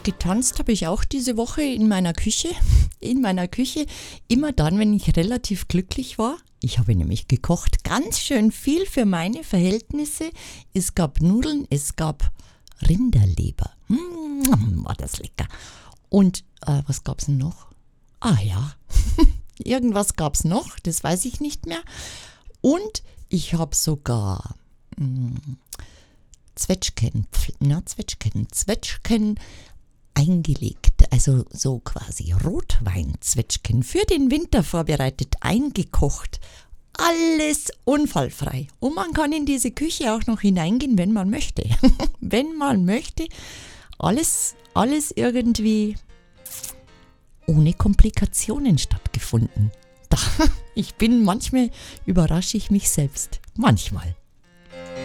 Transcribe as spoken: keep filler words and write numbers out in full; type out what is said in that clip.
getanzt habe ich auch diese Woche in meiner Küche. In meiner Küche, immer dann, wenn ich relativ glücklich war. Ich habe nämlich gekocht, ganz schön viel für meine Verhältnisse. Es gab Nudeln, es gab Rinderleber. Mmh, war das lecker. Und äh, was gab es noch? Ah ja, irgendwas gab es noch, das weiß ich nicht mehr. Und ich habe sogar mh, Zwetschgen, na, Zwetschgen, Zwetschgen eingelegt, also so quasi Rotweinzwetschgen für den Winter vorbereitet, eingekocht. Alles unfallfrei. Und man kann in diese Küche auch noch hineingehen, wenn man möchte. Wenn man möchte. Alles, alles irgendwie ohne Komplikationen stattgefunden. Da, ich bin manchmal, überrasche ich mich selbst. Manchmal.